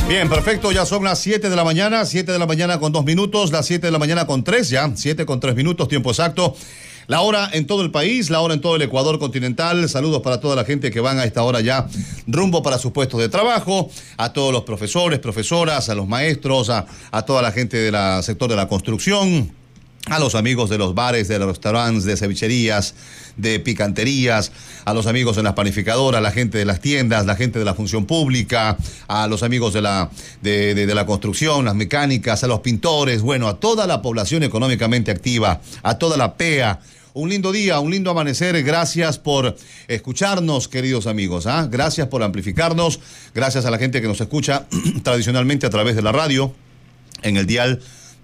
Bien, perfecto, ya son las 7 de la mañana, 7 de la mañana con 2 minutos, las 7 de la mañana con 3 ya, 7 con 3 minutos, tiempo exacto. La hora en todo el país, la hora en todo el Ecuador continental. Saludos para toda la gente que van a esta hora ya rumbo para sus puestos de trabajo, a todos los profesores, profesoras, a los maestros, a toda la gente del sector de la construcción, a los amigos de los bares, de los restaurantes, de cevicherías, de picanterías, a los amigos en las panificadoras, la gente de las tiendas, la gente de la función pública, a los amigos de la construcción, las mecánicas, a los pintores, bueno, a toda la población económicamente activa, a toda la PEA. Un lindo día, un lindo amanecer. Gracias por escucharnos, queridos amigos. Gracias por amplificarnos. Gracias a la gente que nos escucha tradicionalmente a través de la radio en el dial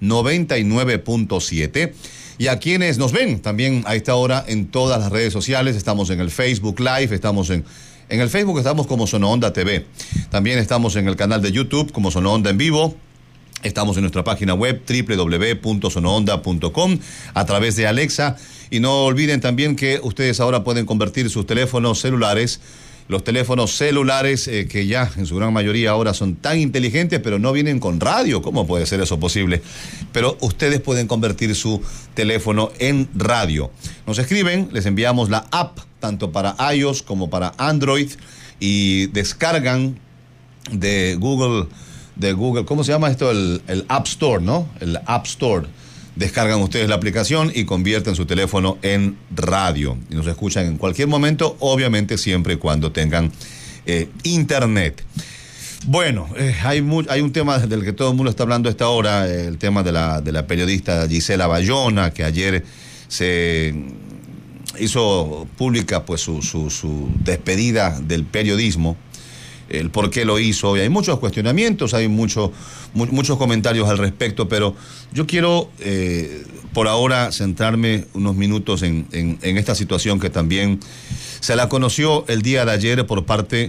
99.7 y a quienes nos ven también a esta hora en todas las redes sociales. Estamos en el Facebook Live, estamos en el Facebook, estamos como Sonoonda TV. También estamos en el canal de YouTube como Sonoonda en vivo. Estamos en nuestra página web www.sonoonda.com a través de Alexa. Y no olviden también que ustedes ahora pueden convertir sus teléfonos celulares, los teléfonos celulares que ya en su gran mayoría ahora son tan inteligentes, pero no vienen con radio. ¿Cómo puede ser eso posible? Pero ustedes pueden convertir su teléfono en radio. Nos escriben, les enviamos la app, tanto para iOS como para Android, y descargan de Google, ¿cómo se llama esto? El App Store, ¿no? El App Store. Descargan ustedes la aplicación y convierten su teléfono en radio. Y nos escuchan en cualquier momento, obviamente siempre y cuando tengan internet. Bueno, hay un tema del que todo el mundo está hablando a esta hora, el tema de la periodista Gisela Bayona, que ayer se hizo pública pues su despedida del periodismo. El por qué lo hizo. Y hay muchos cuestionamientos, hay muchos comentarios al respecto, pero yo quiero por ahora centrarme unos minutos en esta situación que también se la conoció el día de ayer por parte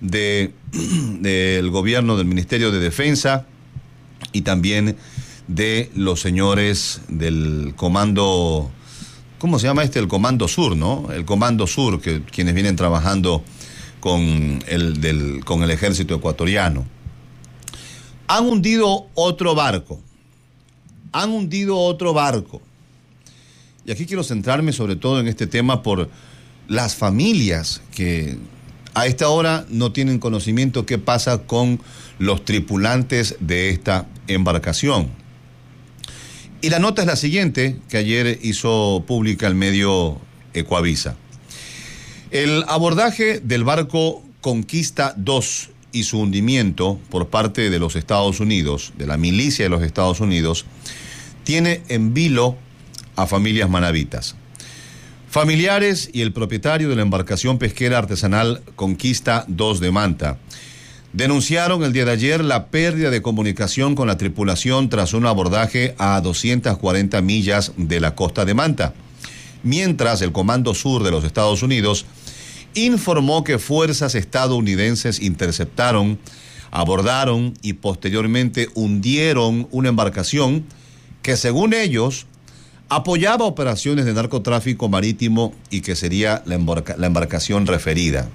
del gobierno, del Ministerio de Defensa y también de los señores del Comando, ¿cómo se llama este? El Comando Sur, ¿no? El Comando Sur, quienes vienen trabajando con el ejército ecuatoriano. Han hundido otro barco. Y aquí quiero centrarme sobre todo en este tema por las familias que a esta hora no tienen conocimiento qué pasa con los tripulantes de esta embarcación. Y la nota es la siguiente, que ayer hizo pública el medio Ecuavisa. El abordaje del barco Conquista 2 y su hundimiento por parte de los Estados Unidos, de la milicia de los Estados Unidos, tiene en vilo a familias manavitas. Familiares y el propietario de la embarcación pesquera artesanal Conquista 2 de Manta denunciaron el día de ayer la pérdida de comunicación con la tripulación tras un abordaje a 240 millas de la costa de Manta, mientras el Comando Sur de los Estados Unidos informó que fuerzas estadounidenses interceptaron, abordaron y posteriormente hundieron una embarcación que, según ellos, apoyaba operaciones de narcotráfico marítimo y que sería la embarcación referida.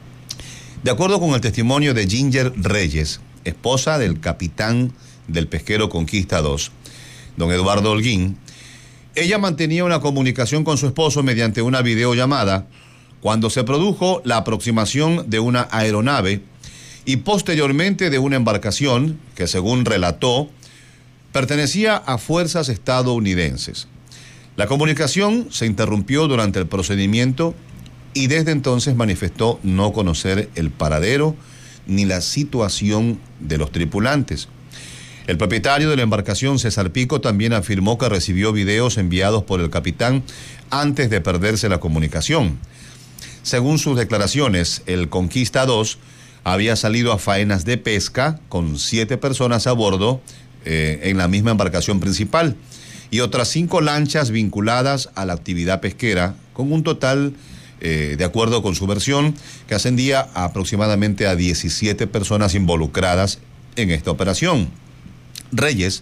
De acuerdo con el testimonio de Ginger Reyes, esposa del capitán del pesquero Conquista 2, don Eduardo Holguín, ella mantenía una comunicación con su esposo mediante una videollamada cuando se produjo la aproximación de una aeronave y posteriormente de una embarcación que, según relató, pertenecía a fuerzas estadounidenses. La comunicación se interrumpió durante el procedimiento y desde entonces manifestó no conocer el paradero ni la situación de los tripulantes. El propietario de la embarcación, César Pico, también afirmó que recibió videos enviados por el capitán antes de perderse la comunicación. Según sus declaraciones, el Conquista 2 había salido a faenas de pesca con 7 personas a bordo en la misma embarcación principal y otras 5 lanchas vinculadas a la actividad pesquera, con un total, de acuerdo con su versión, que ascendía a aproximadamente a 17 personas involucradas en esta operación. Reyes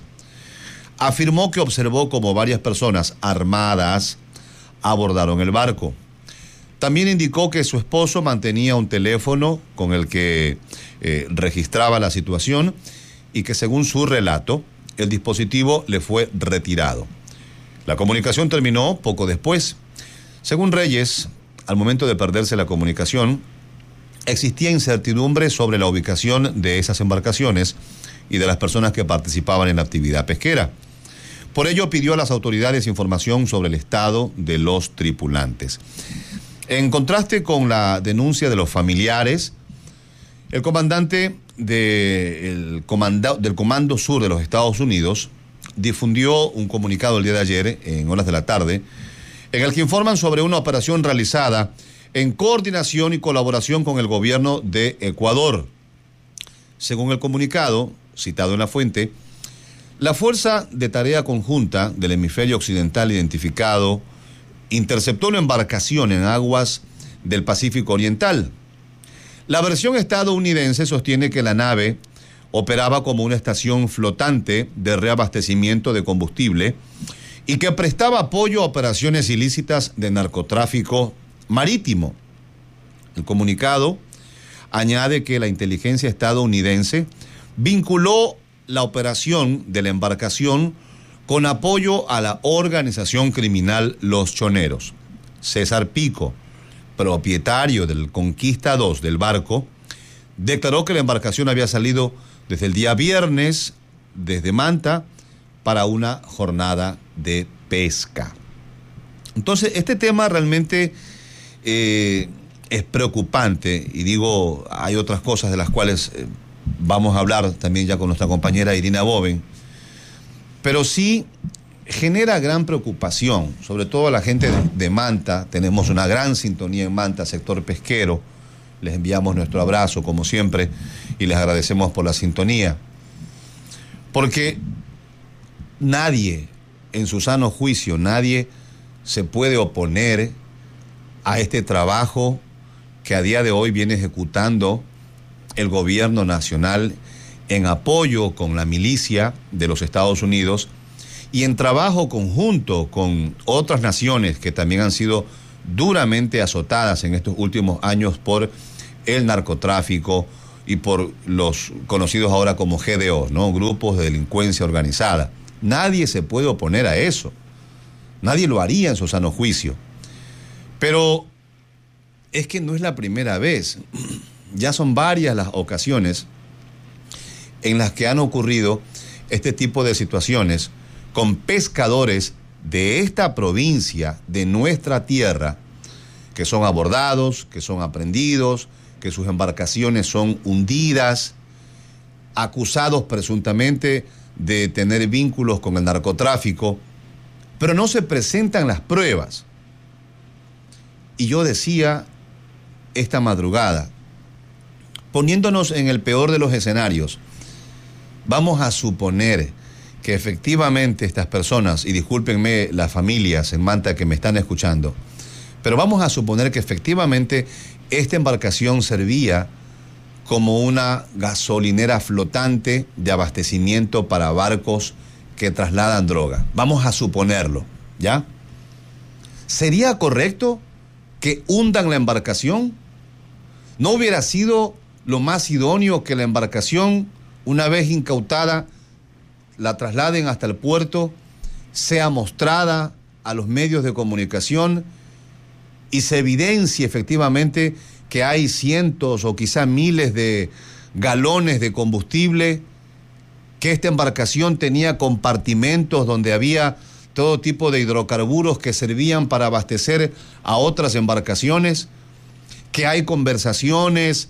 afirmó que observó como varias personas armadas abordaron el barco. También indicó que su esposo mantenía un teléfono con el que registraba la situación y que, según su relato, el dispositivo le fue retirado. La comunicación terminó poco después. Según Reyes, al momento de perderse la comunicación, existía incertidumbre sobre la ubicación de esas embarcaciones y de las personas que participaban en la actividad pesquera. Por ello, pidió a las autoridades información sobre el estado de los tripulantes. En contraste con la denuncia de los familiares, el comandante del Comando Sur de los Estados Unidos difundió un comunicado el día de ayer, en horas de la tarde, en el que informan sobre una operación realizada en coordinación y colaboración con el gobierno de Ecuador. Según el comunicado, citado en la fuente, la Fuerza de Tarea Conjunta del Hemisferio Occidental identificado interceptó una embarcación en aguas del Pacífico Oriental. La versión estadounidense sostiene que la nave operaba como una estación flotante de reabastecimiento de combustible y que prestaba apoyo a operaciones ilícitas de narcotráfico marítimo. El comunicado añade que la inteligencia estadounidense vinculó la operación de la embarcación con apoyo a la organización criminal Los Choneros. César Pico, propietario del Conquista 2 del barco, declaró que la embarcación había salido desde el día viernes desde Manta para una jornada de pesca. Entonces, este tema realmente es preocupante, y digo, hay otras cosas de las cuales vamos a hablar también ya con nuestra compañera Irina Boven, pero sí genera gran preocupación, sobre todo a la gente de Manta. Tenemos una gran sintonía en Manta, sector pesquero. Les enviamos nuestro abrazo, como siempre, y les agradecemos por la sintonía. Porque nadie, en su sano juicio, nadie se puede oponer a este trabajo que a día de hoy viene ejecutando el gobierno nacional en apoyo con la milicia de los Estados Unidos y en trabajo conjunto con otras naciones que también han sido duramente azotadas en estos últimos años por el narcotráfico y por los conocidos ahora como GDO, ¿no? Grupos de delincuencia organizada. Nadie se puede oponer a eso. Nadie lo haría en su sano juicio. Pero es que no es la primera vez. Ya son varias las ocasiones en las que han ocurrido este tipo de situaciones con pescadores de esta provincia, de nuestra tierra, que son abordados, que son aprehendidos, que sus embarcaciones son hundidas, acusados presuntamente de tener vínculos con el narcotráfico, pero no se presentan las pruebas. Y yo decía esta madrugada, poniéndonos en el peor de los escenarios, vamos a suponer que efectivamente estas personas, y discúlpenme las familias en Manta que me están escuchando, pero vamos a suponer que efectivamente esta embarcación servía como una gasolinera flotante de abastecimiento para barcos que trasladan droga. Vamos a suponerlo, ¿ya? ¿Sería correcto que hundan la embarcación? ¿No hubiera sido lo más idóneo que la embarcación, una vez incautada, la trasladen hasta el puerto, sea mostrada a los medios de comunicación y se evidencie efectivamente que hay cientos o quizá miles de galones de combustible, que esta embarcación tenía compartimentos donde había todo tipo de hidrocarburos que servían para abastecer a otras embarcaciones, que hay conversaciones,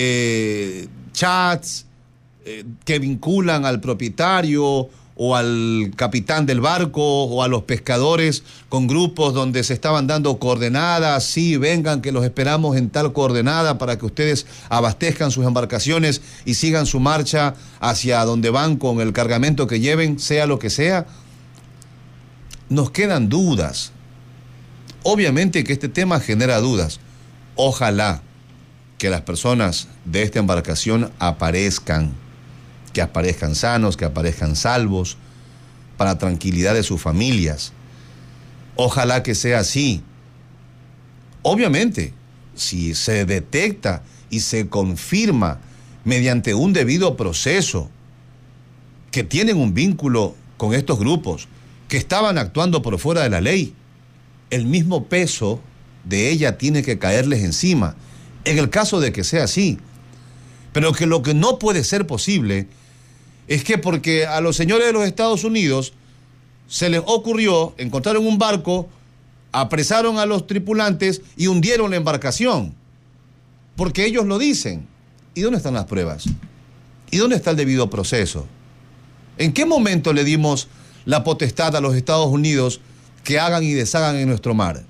chats que vinculan al propietario o al capitán del barco o a los pescadores con grupos donde se estaban dando coordenadas? Sí, vengan que los esperamos en tal coordenada para que ustedes abastezcan sus embarcaciones y sigan su marcha hacia donde van con el cargamento que lleven, sea lo que sea. Nos quedan dudas. Obviamente que este tema genera dudas. Ojalá que las personas de esta embarcación aparezcan, que aparezcan sanos, que aparezcan salvos, para tranquilidad de sus familias. Ojalá que sea así, Obviamente, si se detecta y se confirma mediante un debido proceso que tienen un vínculo con estos grupos, que estaban actuando por fuera de la ley, el mismo peso de ella tiene que caerles encima, en el caso de que sea así. Pero que lo que no puede ser posible es que porque a los señores de los Estados Unidos se les ocurrió, encontraron un barco, apresaron a los tripulantes y hundieron la embarcación, porque ellos lo dicen. ¿Y dónde están las pruebas? ¿Y dónde está el debido proceso? ¿En qué momento le dimos la potestad a los Estados Unidos que hagan y deshagan en nuestro mar?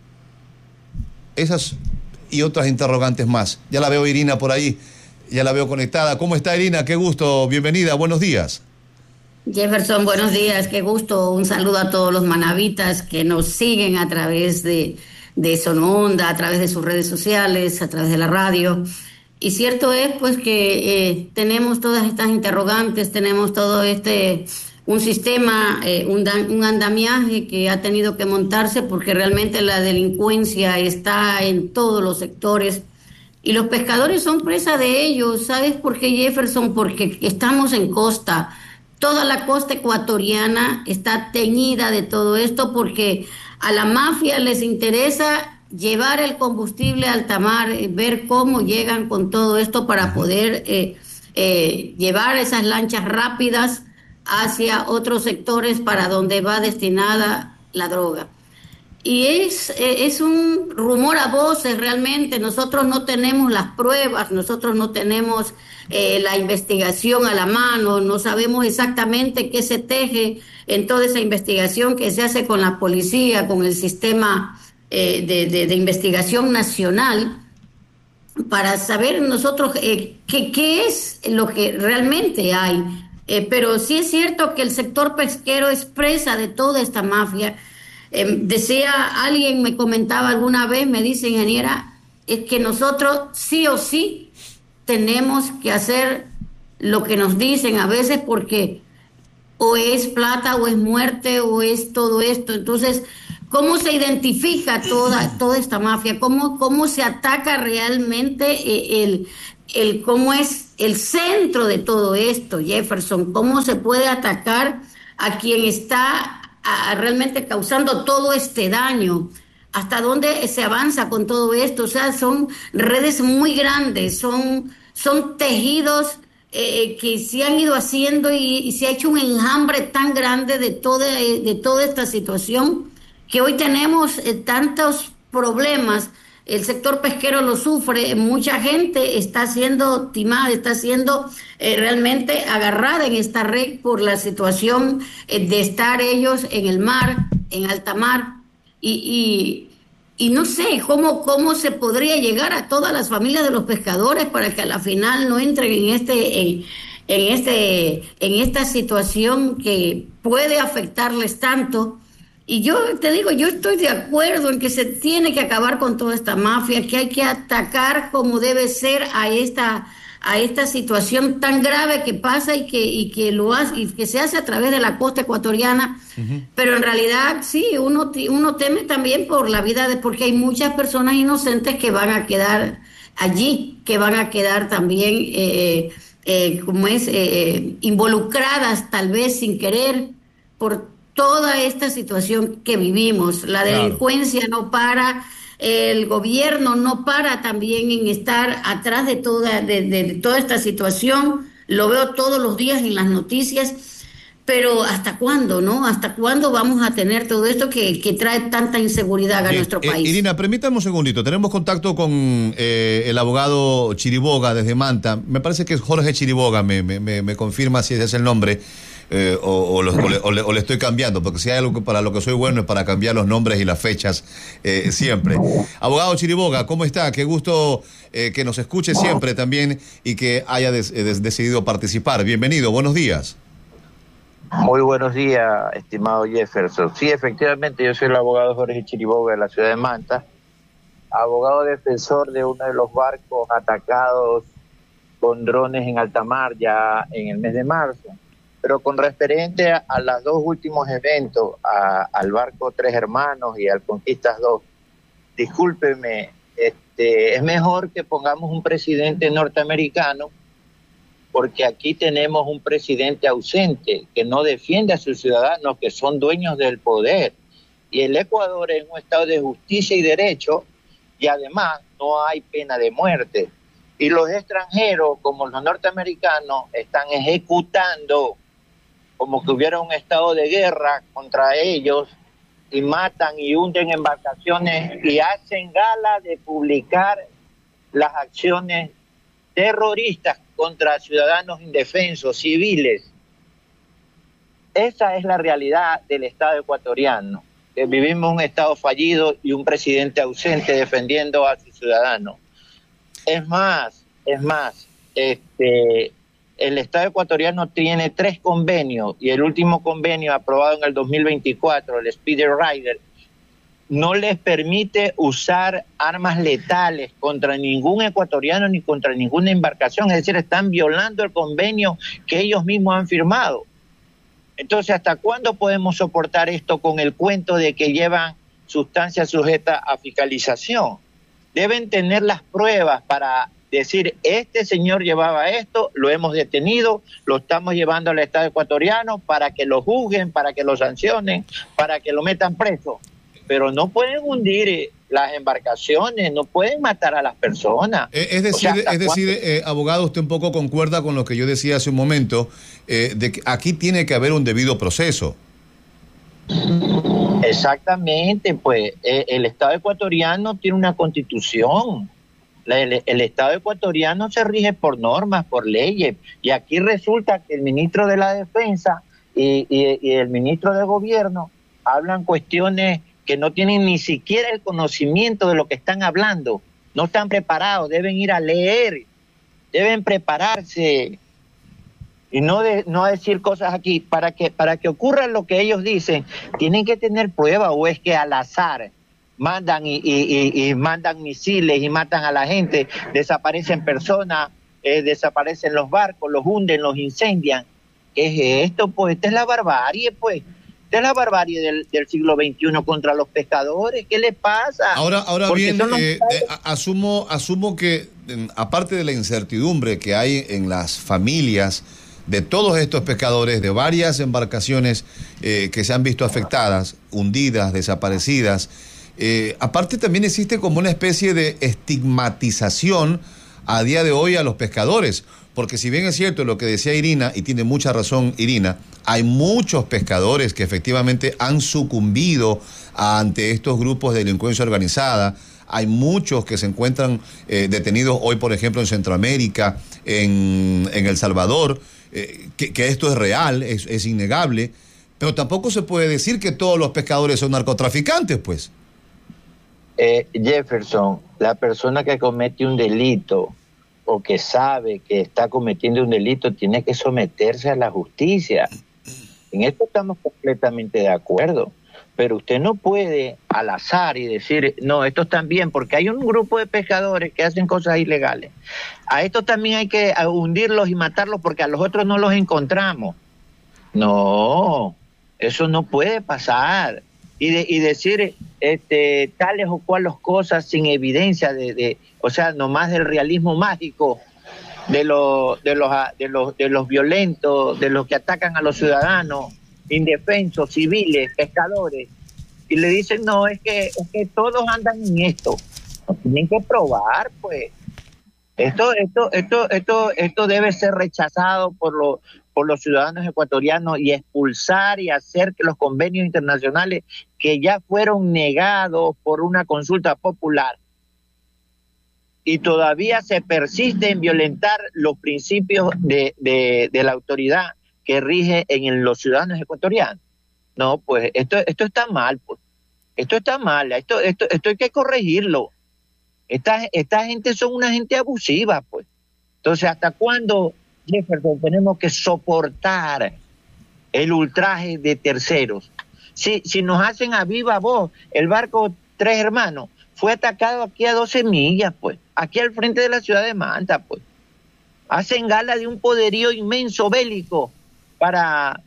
Esas y otras interrogantes más. Ya la veo Irina por ahí, ya la veo conectada. ¿Cómo está Irina? Qué gusto, bienvenida, buenos días. Jefferson, buenos días, qué gusto. Un saludo a todos los manavitas que nos siguen a través de Sononda, a través de sus redes sociales, a través de la radio. Y cierto es pues que tenemos todas estas interrogantes, tenemos todo un sistema, un andamiaje que ha tenido que montarse porque realmente la delincuencia está en todos los sectores y los pescadores son presa de ellos. ¿Sabes por qué, Jefferson? Porque estamos en costa. Toda la costa ecuatoriana está teñida de todo esto porque a la mafia les interesa llevar el combustible a alta mar, ver cómo llegan con todo esto para poder llevar esas lanchas rápidas hacia otros sectores para donde va destinada la droga. Y es un rumor a voces realmente. Nosotros no tenemos las pruebas, nosotros no tenemos la investigación a la mano, no sabemos exactamente qué se teje en toda esa investigación que se hace con la policía, con el sistema de investigación nacional, para saber nosotros qué es lo que realmente hay. Pero sí es cierto que el sector pesquero es presa de toda esta mafia. Decía, alguien me comentaba alguna vez, me dice, ingeniera, es que nosotros sí o sí tenemos que hacer lo que nos dicen a veces porque o es plata o es muerte o es todo esto. Entonces, ¿cómo se identifica toda esta mafia? ¿Cómo se ataca realmente cómo es el centro de todo esto, Jefferson? ¿Cómo se puede atacar a quien está realmente causando todo este daño? ¿Hasta dónde se avanza con todo esto? O sea, son redes muy grandes, son tejidos que se han ido haciendo y se ha hecho un enjambre tan grande de toda esta situación que hoy tenemos tantos problemas. El sector pesquero lo sufre, mucha gente está siendo timada, está siendo realmente agarrada en esta red por la situación de estar ellos en el mar, en alta mar, y no sé cómo se podría llegar a todas las familias de los pescadores para que a la final no entren en esta situación que puede afectarles tanto. Y yo te digo, yo estoy de acuerdo en que se tiene que acabar con toda esta mafia, que hay que atacar como debe ser a esta situación tan grave que pasa y que se hace a través de la costa ecuatoriana. Uh-huh. Pero en realidad sí, uno teme también por la vida porque hay muchas personas inocentes que van a quedar allí, que van a quedar también involucradas tal vez sin querer por toda esta situación que vivimos. La delincuencia no para, el gobierno no para también en estar atrás de toda esta situación. Lo veo todos los días en las noticias, pero ¿hasta cuándo, no? ¿Hasta cuándo vamos a tener todo esto que trae tanta inseguridad a nuestro país? Irina, permítame un segundito. Tenemos contacto con el abogado Chiriboga desde Manta. Me parece que es Jorge Chiriboga, me confirma si ese es el nombre. O le estoy cambiando, porque si hay algo para lo que soy bueno es para cambiar los nombres y las fechas siempre. Abogado Chiriboga, ¿cómo está? Qué gusto que nos escuche siempre también y que haya decidido participar. Bienvenido, buenos días. Muy buenos días, estimado Jefferson. Sí, efectivamente, yo soy el abogado Jorge Chiriboga de la ciudad de Manta, abogado defensor de uno de los barcos atacados con drones en alta mar ya en el mes de marzo. Pero con referente a los dos últimos eventos, al barco Tres Hermanos y al Conquistas 2, discúlpeme, es mejor que pongamos un presidente norteamericano, porque aquí tenemos un presidente ausente que no defiende a sus ciudadanos, que son dueños del poder. Y el Ecuador es un estado de justicia y derecho, y además no hay pena de muerte. Y los extranjeros, como los norteamericanos, están ejecutando como que hubiera un estado de guerra contra ellos, y matan y hunden embarcaciones y hacen gala de publicar las acciones terroristas contra ciudadanos indefensos, civiles. Esa es la realidad del Estado ecuatoriano, que vivimos un Estado fallido y un presidente ausente defendiendo a sus ciudadanos. Es más, el Estado ecuatoriano tiene 3 convenios, y el último convenio aprobado en el 2024, el Speedy Rider, no les permite usar armas letales contra ningún ecuatoriano ni contra ninguna embarcación. Es decir, están violando el convenio que ellos mismos han firmado. Entonces, ¿hasta cuándo podemos soportar esto con el cuento de que llevan sustancias sujetas a fiscalización? Deben tener las pruebas para decir, este señor llevaba esto, lo hemos detenido, lo estamos llevando al Estado ecuatoriano para que lo juzguen, para que lo sancionen, para que lo metan preso. Pero no pueden hundir las embarcaciones, no pueden matar a las personas. Es decir, abogado, usted un poco concuerda con lo que yo decía hace un momento, de que aquí tiene que haber un debido proceso. Exactamente, pues el Estado ecuatoriano tiene una constitución. El Estado ecuatoriano se rige por normas, por leyes, y aquí resulta que el ministro de la Defensa y el ministro de Gobierno hablan cuestiones que no tienen ni siquiera el conocimiento de lo que están hablando, no están preparados, deben ir a leer, deben prepararse y no decir cosas aquí. Para que ocurra lo que ellos dicen, tienen que tener pruebas, o es que al azar mandan y mandan misiles y matan a la gente, desaparecen personas, desaparecen los barcos, los hunden, los incendian. ¿Qué es esto? Pues esta es la barbarie, pues. Esta es la barbarie del siglo XXI contra los pescadores. ¿Qué les pasa? Ahora bien, asumo que, aparte de la incertidumbre que hay en las familias de todos estos pescadores, de varias embarcaciones que se han visto afectadas, hundidas, desaparecidas, aparte también existe como una especie de estigmatización a día de hoy a los pescadores, porque si bien es cierto lo que decía Irina, y tiene mucha razón Irina, hay muchos pescadores que efectivamente han sucumbido ante estos grupos de delincuencia organizada, hay muchos que se encuentran detenidos hoy, por ejemplo, en Centroamérica, en El Salvador, que esto es real, es innegable, pero tampoco se puede decir que todos los pescadores son narcotraficantes, pues. Jefferson, la persona que comete un delito o que sabe que está cometiendo un delito tiene que someterse a la justicia. En esto estamos completamente de acuerdo, pero usted no puede al azar y decir, no, estos están bien, porque hay un grupo de pescadores que hacen cosas ilegales. A estos también hay que hundirlos y matarlos porque a los otros no los encontramos. No, eso no puede pasar. Y decir tales o cuales cosas sin evidencia o sea, nomás del realismo mágico de los violentos, de los que atacan a los ciudadanos, indefensos, civiles, pescadores, y le dicen, no, es que todos andan en esto. No tienen que probar, pues. Esto debe ser rechazado por los ciudadanos ecuatorianos y expulsar y hacer que los convenios internacionales que ya fueron negados por una consulta popular y todavía se persiste en violentar los principios de la autoridad que rige en los ciudadanos ecuatorianos. No, pues esto está mal, pues. Esto está mal, esto hay que corregirlo. Esta gente son una gente abusiva, pues. Entonces, ¿hasta cuándo, Jefferson, tenemos que soportar el ultraje de terceros? Si nos hacen a viva voz, el barco Tres Hermanos fue atacado aquí a 12 millas, pues, aquí al frente de la ciudad de Manta, pues. Hacen gala de un poderío inmenso bélico para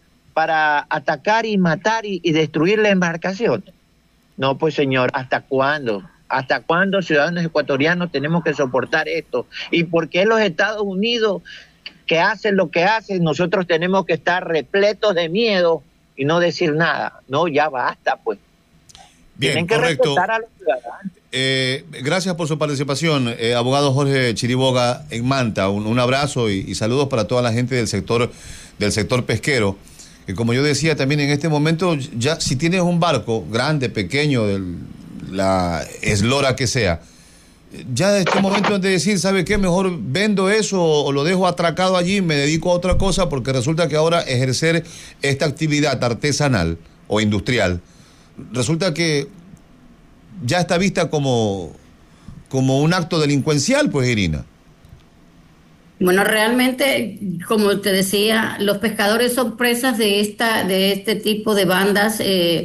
atacar y matar y destruir la embarcación. No, pues señor, ¿hasta cuándo? ¿Hasta cuándo, ciudadanos ecuatorianos, tenemos que soportar esto? ¿Y por qué los Estados Unidos, que hacen lo que hacen, nosotros tenemos que estar repletos de miedo y no decir nada? No, ya basta, pues. Bien, tienen que correcto. respetar a los ciudadanos. Gracias por su participación, abogado Jorge Chiriboga en Manta. Un abrazo y saludos para toda la gente del sector pesquero. Como yo decía también, en este momento, ya si tienes un barco grande, pequeño, la eslora que sea, ya es este momento de decir, ¿sabe qué? Mejor vendo eso o lo dejo atracado allí, me dedico a otra cosa, porque resulta que ahora ejercer esta actividad artesanal o industrial, resulta que ya está vista como un acto delincuencial, pues, Irina. Bueno, realmente, como te decía, los pescadores son presas de este tipo de bandas.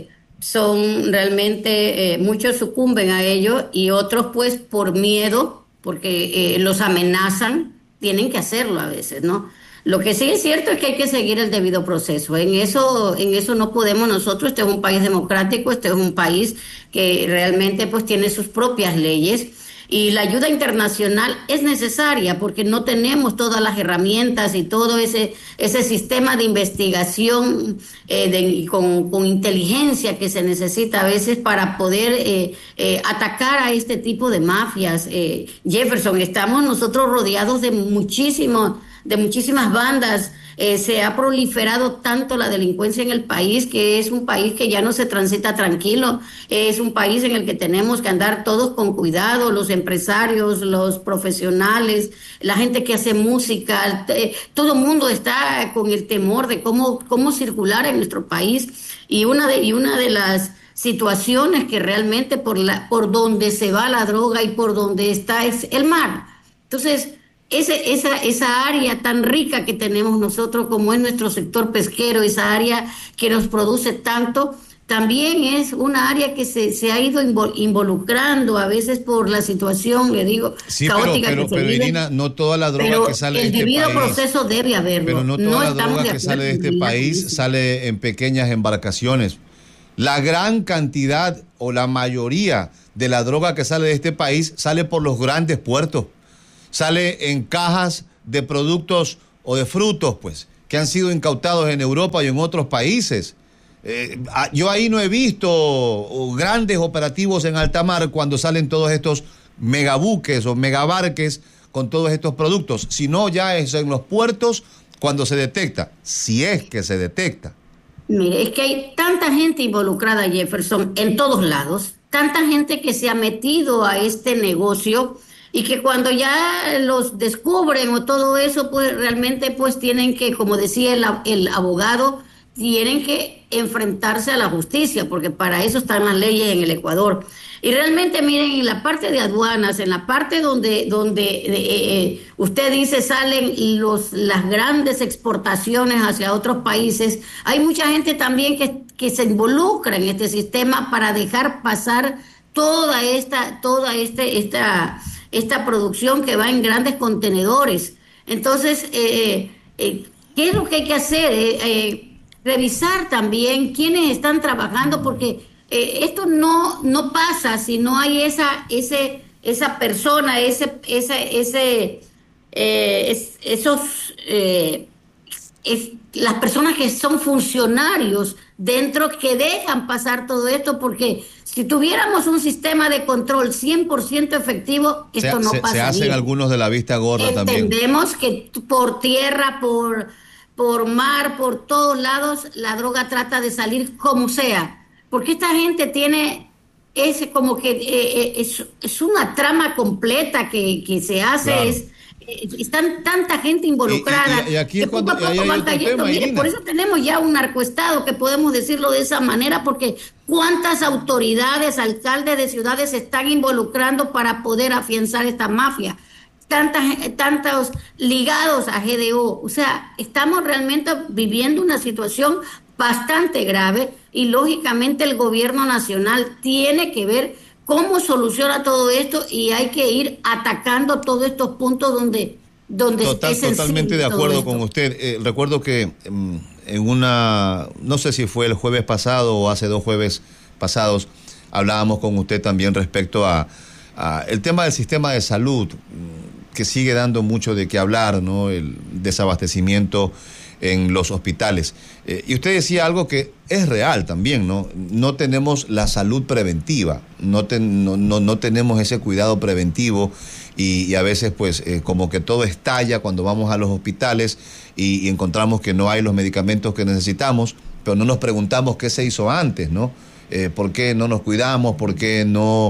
Son realmente, muchos sucumben a ello y otros, pues, por miedo, porque los amenazan, tienen que hacerlo a veces, ¿no? Lo que sí es cierto es que hay que seguir el debido proceso. En eso no podemos nosotros. Este es un país democrático, este es un país que realmente, pues, tiene sus propias leyes. Y la ayuda internacional es necesaria porque no tenemos todas las herramientas y todo ese sistema de investigación con inteligencia que se necesita a veces para poder atacar a este tipo de mafias. Jefferson, estamos nosotros rodeados de muchísimas bandas. Se ha proliferado tanto la delincuencia en el país, que es un país que ya no se transita tranquilo, es un país en el que tenemos que andar todos con cuidado, los empresarios, los profesionales, la gente que hace música, todo el mundo está con el temor de cómo circular en nuestro país, y una de las situaciones que realmente por donde se va la droga y por donde está es el mar. Entonces, esa área tan rica que tenemos nosotros, como es nuestro sector pesquero, esa área que nos produce tanto, también es una área que se ha ido involucrando a veces por la situación, le digo, sí, caótica pero, que se vive. Irina, no toda la droga que sale de este país. El debido proceso debe haberlo. Pero no toda la droga que sale de este país sale en pequeñas embarcaciones. La gran cantidad o la mayoría de la droga que sale de este país sale por los grandes puertos. Sale en cajas de productos o de frutos, pues, que han sido incautados en Europa y en otros países. Yo ahí no he visto grandes operativos en alta mar cuando salen todos estos megabuques o megabarques con todos estos productos, sino ya es en los puertos cuando se detecta, si es que se detecta. Mire, es que hay tanta gente involucrada, Jefferson, en todos lados, tanta gente que se ha metido a este negocio, y que cuando ya los descubren o todo eso, pues realmente pues tienen que, como decía el abogado, tienen que enfrentarse a la justicia, porque para eso están las leyes en el Ecuador. Y realmente, miren, en la parte de aduanas, en la parte donde usted dice salen las grandes exportaciones hacia otros países, hay mucha gente también que se involucra en este sistema para dejar pasar toda esta producción que va en grandes contenedores. Entonces, ¿qué es lo que hay que hacer? Revisar también quiénes están trabajando, porque esto no pasa si no hay esa persona, las personas que son funcionarios dentro que dejan pasar todo esto, porque si tuviéramos un sistema de control 100% efectivo, esto no pasaría. Se hacen algunos de la vista gorda también. Entendemos que por tierra, por mar, por todos lados, la droga trata de salir como sea, porque esta gente tiene es una trama completa que se hace, claro. Están tanta gente involucrada. Y aquí es cuando hay otro tema, mire, por eso tenemos ya un narcoestado, que podemos decirlo de esa manera, porque cuántas autoridades, alcaldes de ciudades se están involucrando para poder afianzar esta mafia. Tantos ligados a GDO. O sea, estamos realmente viviendo una situación bastante grave, y lógicamente el gobierno nacional tiene que ver cómo soluciona todo esto, y hay que ir atacando todos estos puntos donde totalmente de acuerdo con usted. Recuerdo que no sé si fue el jueves pasado o hace 2 jueves pasados, hablábamos con usted también respecto a el tema del sistema de salud, que sigue dando mucho de qué hablar, ¿no? El desabastecimiento en los hospitales. Y usted decía algo que es real también, ¿no? No tenemos la salud preventiva, no tenemos ese cuidado preventivo y a veces pues como que todo estalla cuando vamos a los hospitales y encontramos que no hay los medicamentos que necesitamos, pero no nos preguntamos qué se hizo antes, ¿no? ¿Por qué no nos cuidamos? ¿Por qué no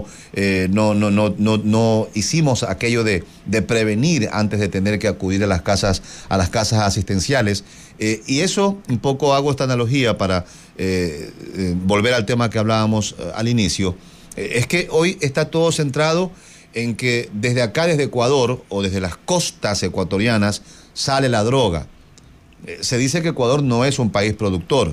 hicimos aquello de prevenir antes de tener que acudir a las casas asistenciales? Y eso, un poco hago esta analogía para volver al tema que hablábamos al inicio. Es que hoy está todo centrado en que desde acá, desde Ecuador, o desde las costas ecuatorianas, sale la droga. Se dice que Ecuador no es un país productor.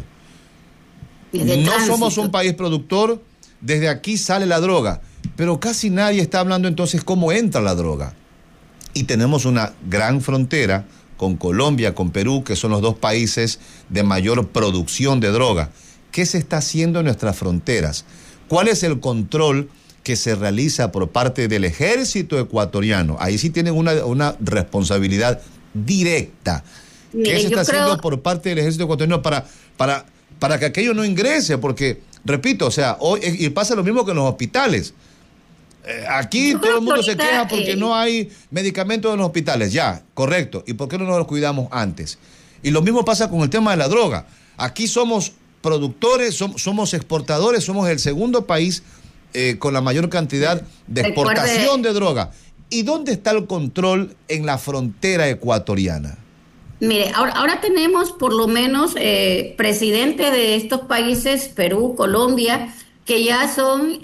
No somos un país productor, desde aquí sale la droga, pero casi nadie está hablando entonces cómo entra la droga. Y tenemos una gran frontera con Colombia, con Perú, que son los dos países de mayor producción de droga. ¿Qué se está haciendo en nuestras fronteras? ¿Cuál es el control que se realiza por parte del ejército ecuatoriano? Ahí sí tienen una responsabilidad directa. ¿Qué se está haciendo por parte del ejército ecuatoriano para que aquello no ingrese? Porque, repito, o sea, hoy y pasa lo mismo que en los hospitales. Aquí todo el mundo se queja porque no hay medicamentos en los hospitales. Ya, correcto. ¿Y por qué no nos los cuidamos antes? Y lo mismo pasa con el tema de la droga. Aquí somos productores, somos exportadores, somos el segundo país con la mayor cantidad de exportación de droga. ¿Y dónde está el control en la frontera ecuatoriana? Mire, ahora tenemos por lo menos presidentes de estos países, Perú, Colombia, que ya son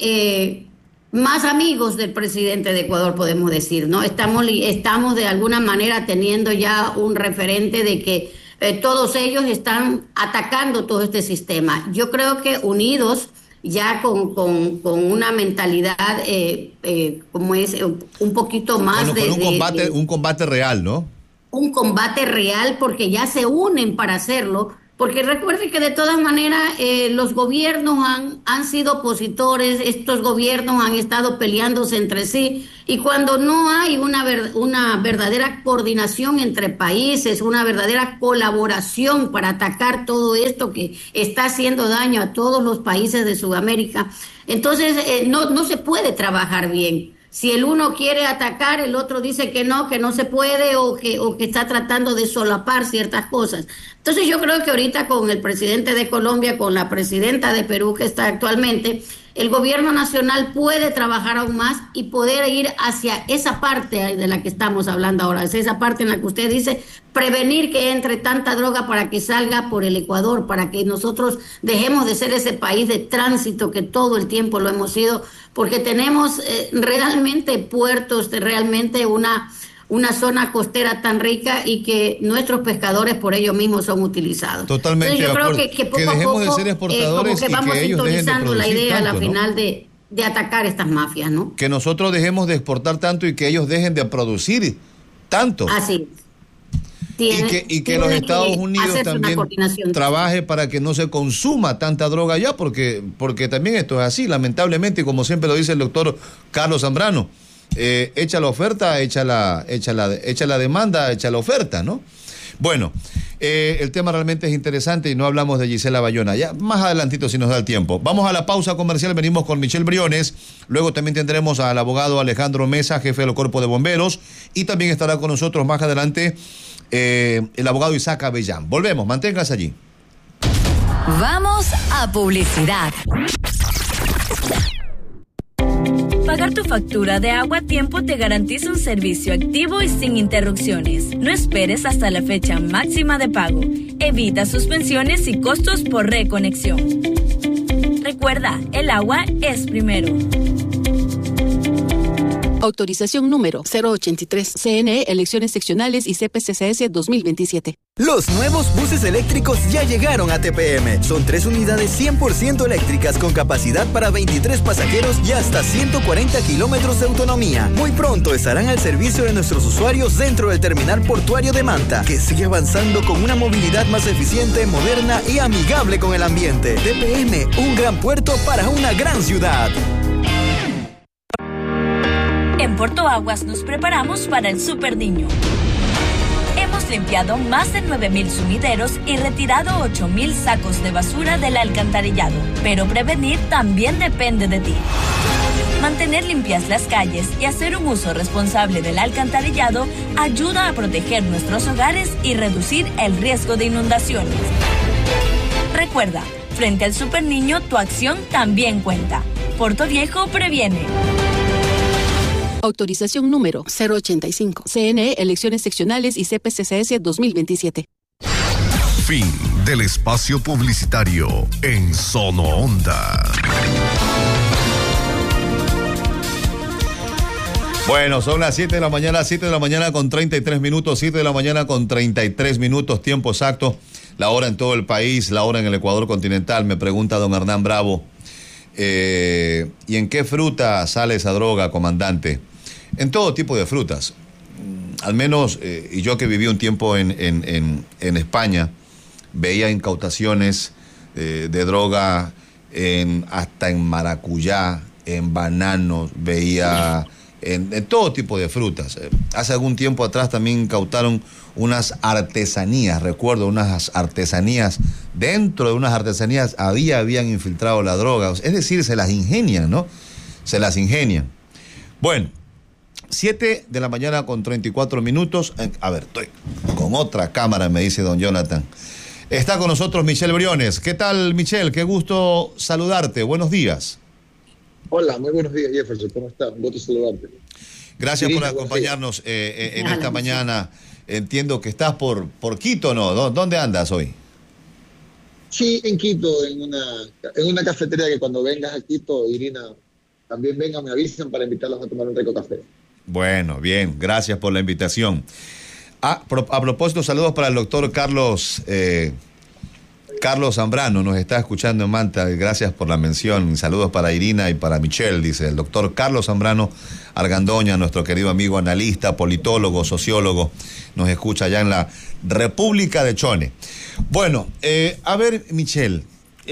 más amigos del presidente de Ecuador, podemos decir, ¿no? Estamos de alguna manera teniendo ya un referente de que todos ellos están atacando todo este sistema. Yo creo que unidos, ya con una mentalidad, como es, un poquito más un combate real, ¿no? Un combate real, porque ya se unen para hacerlo, porque recuerden que de todas maneras los gobiernos han sido opositores, estos gobiernos han estado peleándose entre sí, y cuando no hay una verdadera coordinación entre países, una verdadera colaboración para atacar todo esto que está haciendo daño a todos los países de Sudamérica, entonces no se puede trabajar bien. Si el uno quiere atacar, el otro dice que no se puede, o que está tratando de solapar ciertas cosas. Entonces yo creo que ahorita con el presidente de Colombia, con la presidenta de Perú que está actualmente, el gobierno nacional puede trabajar aún más y poder ir hacia esa parte de la que estamos hablando ahora, hacia esa parte en la que usted dice, prevenir que entre tanta droga para que salga por el Ecuador, para que nosotros dejemos de ser ese país de tránsito que todo el tiempo lo hemos sido, porque tenemos realmente puertos, realmente una zona costera tan rica, y que nuestros pescadores por ellos mismos son utilizados. Totalmente. Entonces yo creo que poco a poco de ser exportadores, como que vamos sintonizando la idea tanto, a la ¿no? final de atacar estas mafias, ¿no? Que nosotros dejemos de exportar tanto y que ellos dejen de producir tanto. Así es. Y que los Estados Unidos también trabaje para que no se consuma tanta droga allá, porque también esto es así, lamentablemente, y como siempre lo dice el doctor Carlos Zambrano, echa la oferta, echa la demanda, echa la oferta, ¿no? Bueno, el tema realmente es interesante y no hablamos de Gisela Bayona. Ya más adelantito, si nos da el tiempo. Vamos a la pausa comercial, venimos con Michelle Briones, luego también tendremos al abogado Alejandro Mesa, jefe del Cuerpo de Bomberos, y también estará con nosotros más adelante el abogado Isaac Avellán. Volvemos, manténganse allí. Vamos a publicidad. Pagar tu factura de agua a tiempo te garantiza un servicio activo y sin interrupciones. No esperes hasta la fecha máxima de pago. Evita suspensiones y costos por reconexión. Recuerda, el agua es primero. Autorización número 083. CNE, Elecciones Seccionales y CPCCS 2027. Los nuevos buses eléctricos ya llegaron a TPM. Son 3 unidades 100% eléctricas con capacidad para 23 pasajeros y hasta 140 kilómetros de autonomía. Muy pronto estarán al servicio de nuestros usuarios dentro del terminal portuario de Manta, que sigue avanzando con una movilidad más eficiente, moderna y amigable con el ambiente. TPM, un gran puerto para una gran ciudad. En Porto Aguas nos preparamos para el Super Niño. Hemos limpiado más de 9,000 sumideros y retirado 8,000 sacos de basura del alcantarillado. Pero prevenir también depende de ti. Mantener limpias las calles y hacer un uso responsable del alcantarillado ayuda a proteger nuestros hogares y reducir el riesgo de inundaciones. Recuerda, frente al Super Niño, tu acción también cuenta. Porto Viejo previene. Autorización número 085. CNE, Elecciones Seccionales y CPCCS 2027. Fin del espacio publicitario en Sono Onda. Bueno, son las 7 de la mañana con 33 minutos, 7 de la mañana con 33 minutos, tiempo exacto, la hora en todo el país, la hora en el Ecuador continental. Me pregunta don Hernán Bravo, ¿y en qué fruta sale esa droga, comandante? En todo tipo de frutas. Al menos, y yo que viví un tiempo en España, veía incautaciones de droga hasta en maracuyá, en bananos, veía en todo tipo de frutas. Hace algún tiempo atrás también incautaron unas artesanías, recuerdo, unas artesanías. Dentro de unas artesanías habían infiltrado la droga. Es decir, se las ingenian, ¿no? Se las ingenian. Bueno, 7 de la mañana con 34 minutos. A ver, estoy con otra cámara, me dice don Jonathan. Está con nosotros Michelle Briones. ¿Qué tal, Michelle? Qué gusto saludarte. Buenos días. Hola, muy buenos días, Jefferson. ¿Cómo estás? Un gusto saludarte. Gracias por acompañarnos en esta mañana. Entiendo que estás por Quito, ¿no? ¿Dónde andas hoy? Sí, en Quito, en una cafetería que cuando vengas a Quito, Irina, también vengan, me avisan para invitarlos a tomar un rico café. Bueno, bien, gracias por la invitación. A propósito, saludos para el doctor Carlos Zambrano, nos está escuchando en Manta, gracias por la mención. Saludos para Irina y para Michelle, dice el doctor Carlos Zambrano Argandoña, nuestro querido amigo analista, politólogo, sociólogo, nos escucha allá en la República de Chone. Bueno, a ver, Michelle,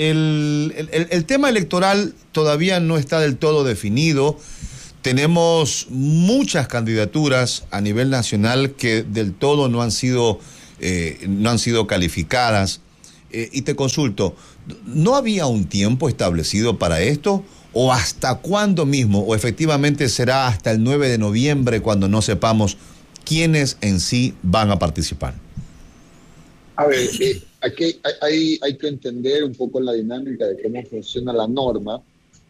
el tema electoral todavía no está del todo definido. Tenemos muchas candidaturas a nivel nacional que del todo no han sido calificadas. Y te consulto, ¿no había un tiempo establecido para esto? ¿O hasta cuándo mismo? ¿O efectivamente será hasta el 9 de noviembre cuando no sepamos quiénes en sí van a participar? A ver, aquí hay que entender un poco la dinámica de cómo funciona la norma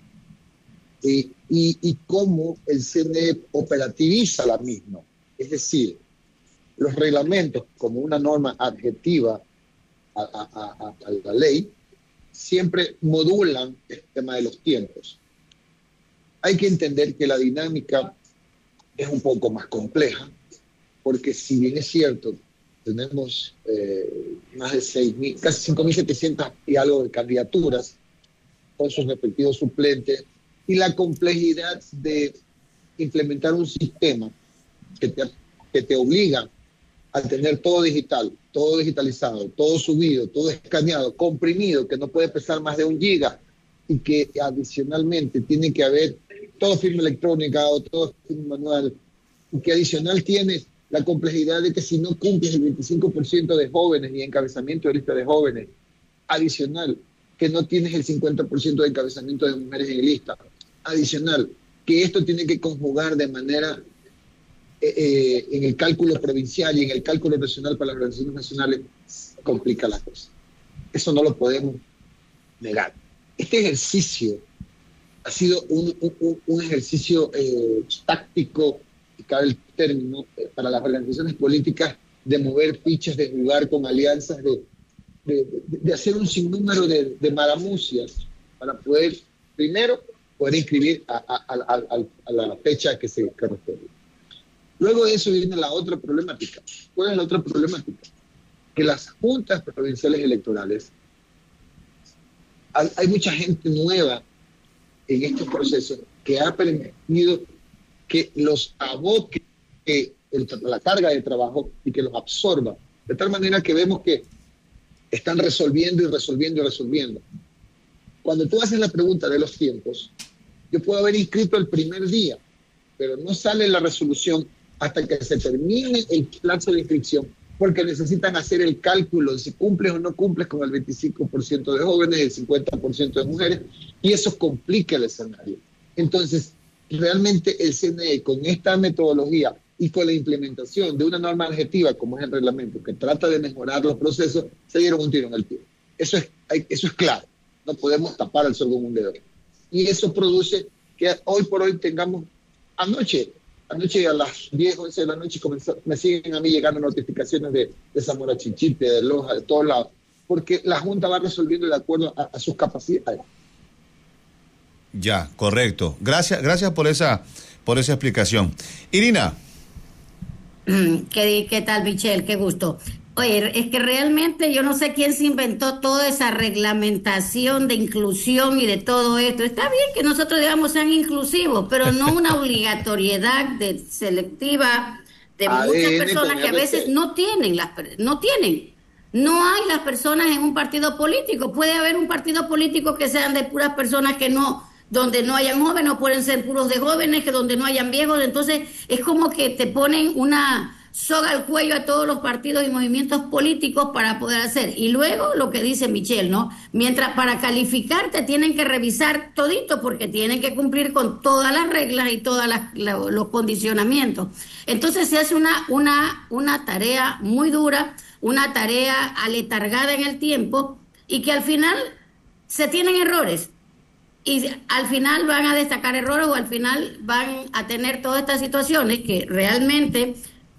y cómo el CNE operativiza la misma. Es decir, los reglamentos como una norma adjetiva a la ley siempre modulan el tema de los tiempos. Hay que entender que la dinámica es un poco más compleja, porque si bien es cierto, tenemos más de 6,000, casi 5,700 y algo de candidaturas con sus respectivos suplentes, y la complejidad de implementar un sistema que te obliga a tener todo digital, todo digitalizado, todo subido, todo escaneado, comprimido, que no puede pesar más de 1 giga, y que adicionalmente tiene que haber todo firma electrónica o todo firma manual, y que adicional tiene la complejidad de que si no cumples el 25% de jóvenes y encabezamiento de lista de jóvenes, adicional, que no tienes el 50% de encabezamiento de mujeres en lista, adicional, que esto tiene que conjugar de manera en el cálculo provincial y en el cálculo nacional para las organizaciones nacionales, complica las cosas. Eso no lo podemos negar. Este ejercicio ha sido un ejercicio táctico, y cabe el término, para las organizaciones políticas, de mover fichas, de jugar con alianzas, de hacer un sinnúmero de maramucias para poder, primero, poder inscribir a la fecha que se corresponde. Luego de eso viene la otra problemática. ¿Cuál es la otra problemática? Que las juntas provinciales electorales, hay mucha gente nueva en estos procesos que ha permitido que los aboque la carga de trabajo y que los absorba. De tal manera que vemos que están resolviendo y resolviendo y resolviendo. Cuando tú haces la pregunta de los tiempos, yo puedo haber inscrito el primer día, pero no sale la resolución hasta que se termine el plazo de inscripción, porque necesitan hacer el cálculo de si cumples o no cumples con el 25% de jóvenes, el 50% de mujeres, y eso complica el escenario. Entonces, realmente el CNE, con esta metodología y con la implementación de una norma adjetiva como es el reglamento, que trata de mejorar los procesos, se dieron un tiro en el pie. Eso es claro. No podemos tapar el sol con un dedo. Y eso produce que hoy por hoy tengamos, anoche a las 10, 11 de la noche me siguen a mí llegando notificaciones de Zamora Chinchipe, de Loja, de todos lados, porque la Junta va resolviendo de acuerdo a sus capacidades. Ya, correcto. Gracias por esa explicación. Irina. ¿Qué tal, Michelle? Qué gusto. Oye, es que realmente yo no sé quién se inventó toda esa reglamentación de inclusión y de todo esto. Está bien que nosotros, digamos, sean inclusivos, pero no una obligatoriedad selectiva de muchas personas que a veces no tienen. No hay las personas en un partido político. Puede haber un partido político que sean de puras personas que no, donde no hayan jóvenes, o pueden ser puros de jóvenes, que donde no hayan viejos. Entonces es como que te ponen una soga al cuello a todos los partidos y movimientos políticos para poder hacer. Y luego lo que dice Michelle, ¿no? Mientras para calificar te tienen que revisar todito, porque tienen que cumplir con todas las reglas y todos los condicionamientos. Entonces se hace una tarea muy dura, una tarea aletargada en el tiempo, y que al final se tienen errores. Y al final van a destacar errores, o al final van a tener todas estas situaciones que realmente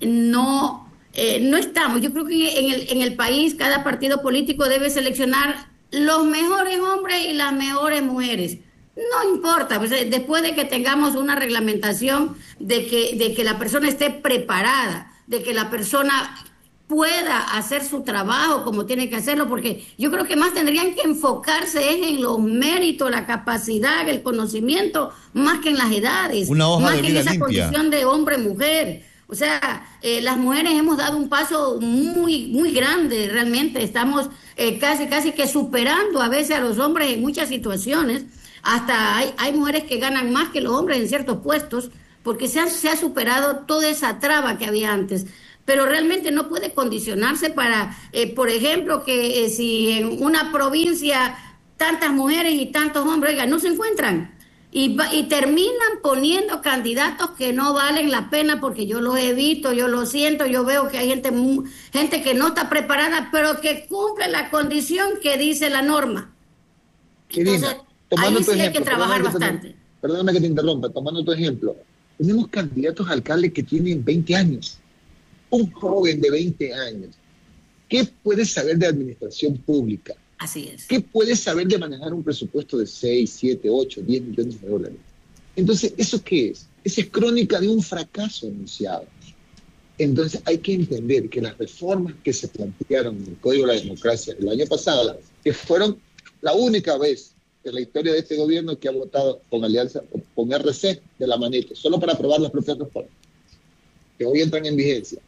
no estamos. Yo creo que en el país cada partido político debe seleccionar los mejores hombres y las mejores mujeres. No importa, pues, después de que tengamos una reglamentación de que la persona esté preparada, de que la persona pueda hacer su trabajo como tiene que hacerlo, porque yo creo que más tendrían que enfocarse en los méritos, la capacidad, el conocimiento, más que en las edades, una hoja más de que en vida esa limpia. Condición de hombre-mujer. O sea, las mujeres hemos dado un paso muy, muy grande, realmente. Estamos casi que superando a veces a los hombres en muchas situaciones. Hasta hay mujeres que ganan más que los hombres en ciertos puestos, porque se ha superado toda esa traba que había antes. Pero realmente no puede condicionarse para, por ejemplo, que si en una provincia tantas mujeres y tantos hombres, oiga, no se encuentran. Y terminan poniendo candidatos que no valen la pena, porque yo los he visto, yo lo siento, yo veo que hay gente que no está preparada, pero que cumple la condición que dice la norma. Entonces, ahí sí hay que trabajar bastante. Perdóname que te interrumpa, tomando tu ejemplo. Tenemos candidatos a alcaldes que tienen 20 años. Un joven de 20 años. ¿Qué puede saber de administración pública? Así es. ¿Qué puede saber de manejar un presupuesto de 6, 7, 8, 10 millones de dólares? Entonces, ¿eso qué es? Esa es crónica de un fracaso anunciado. Entonces, hay que entender que las reformas que se plantearon en el Código de la Democracia el año pasado, que fueron la única vez en la historia de este gobierno que ha votado con alianza, con RC de la manito, solo para aprobar las propias reformas, que hoy entran en vigencia.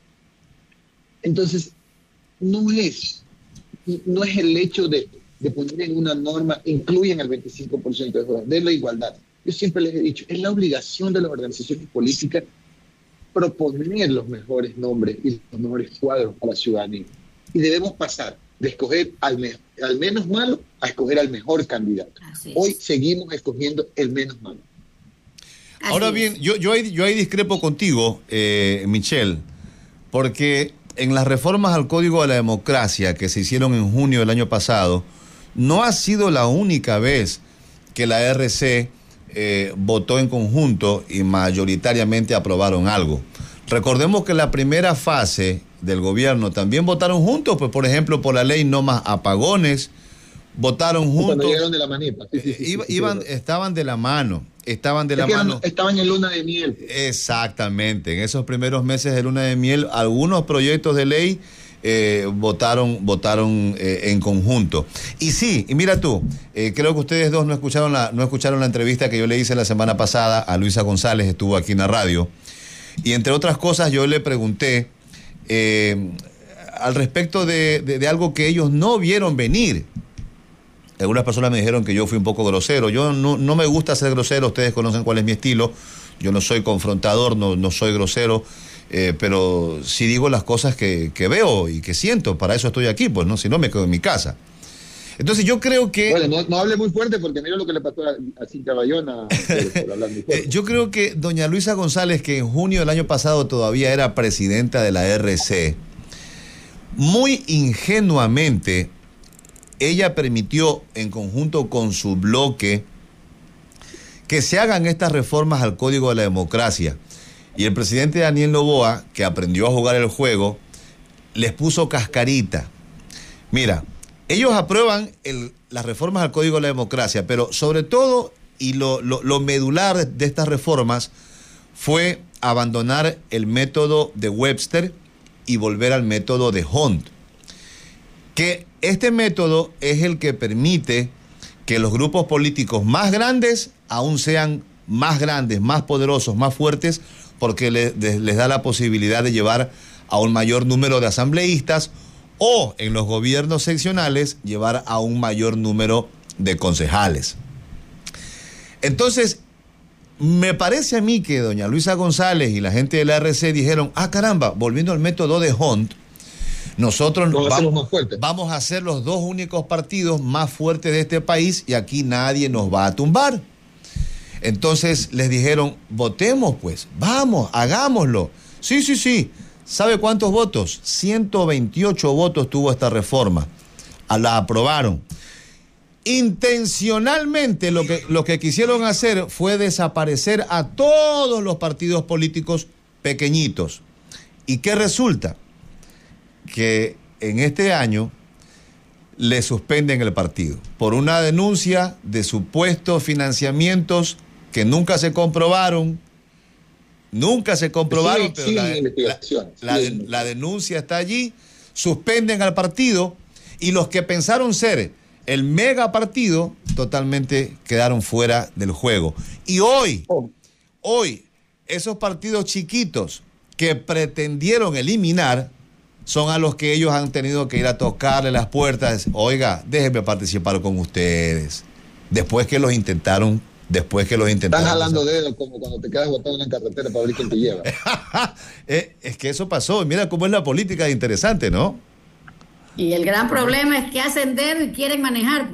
Entonces, no es el hecho de poner en una norma, incluyen el 25% de jóvenes, de la igualdad. Yo siempre les he dicho, es la obligación de las organizaciones políticas proponer los mejores nombres y los mejores cuadros a la ciudadanía. Y debemos pasar de escoger al menos malo a escoger al mejor candidato. Hoy seguimos escogiendo el menos malo. Ahora bien, yo ahí discrepo contigo, Michelle, porque en las reformas al Código de la Democracia que se hicieron en junio del año pasado, no ha sido la única vez que la RC votó en conjunto y mayoritariamente aprobaron algo. Recordemos que en la primera fase del gobierno también votaron juntos, pues por ejemplo por la ley no más apagones, votaron juntos. Cuando llegaron de la manipa. Estaban de la mano. Estaban en luna de miel. Exactamente. En esos primeros meses de luna de miel, algunos proyectos de ley votaron en conjunto. Y sí, y mira tú, creo que ustedes dos no escucharon la entrevista que yo le hice la semana pasada a Luisa González, estuvo aquí en la radio. Y entre otras cosas yo le pregunté al respecto de algo que ellos no vieron venir. Algunas personas me dijeron que yo fui un poco grosero. Yo no me gusta ser grosero, ustedes conocen cuál es mi estilo. Yo no soy confrontador, no soy grosero, pero sí digo las cosas que veo y que siento. Para eso estoy aquí, pues, ¿no? Si no, me quedo en mi casa. Entonces yo creo que... Bueno, no hable muy fuerte porque mira lo que le pasó a Cintia Bayona por hablar muy fuerte. Yo creo que doña Luisa González, que en junio del año pasado todavía era presidenta de la RC, muy ingenuamente, ella permitió, en conjunto con su bloque, que se hagan estas reformas al Código de la Democracia. Y el presidente Daniel Noboa, que aprendió a jugar el juego, les puso cascarita. Mira, ellos aprueban las reformas al Código de la Democracia, pero sobre todo, y lo medular de estas reformas, fue abandonar el método de Webster y volver al método de Hunt. Que este método es el que permite que los grupos políticos más grandes aún sean más grandes, más poderosos, más fuertes, porque les da la posibilidad de llevar a un mayor número de asambleístas o en los gobiernos seccionales llevar a un mayor número de concejales. Entonces, me parece a mí que doña Luisa González y la gente de la RC dijeron, caramba, volviendo al método de Hunt, nosotros vamos a ser los dos únicos partidos más fuertes de este país y aquí nadie nos va a tumbar. Entonces les dijeron, votemos pues, vamos, hagámoslo. Sí. ¿Sabe cuántos votos? 128 votos tuvo esta reforma. La aprobaron. Intencionalmente lo que quisieron hacer fue desaparecer a todos los partidos políticos pequeñitos. ¿Y qué resulta? Que en este año le suspenden el partido por una denuncia de supuestos financiamientos que nunca se comprobaron, pero la denuncia está allí, suspenden al partido y los que pensaron ser el mega partido totalmente quedaron fuera del juego. Y hoy, esos partidos chiquitos que pretendieron eliminar son a los que ellos han tenido que ir a tocarle las puertas. Oiga, déjenme participar con ustedes. Después que los intentaron. Están jalando dedos como cuando te quedas botado en la carretera para ver quién te lleva. Es que eso pasó. Mira cómo es la política, interesante, ¿no? Y el gran problema es que hacen dedo y quieren manejar.